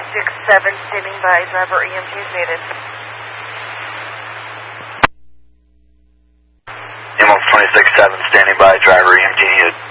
standing by, driver EMT is needed. Ambulance 26-7 standing by, driver EMT needed.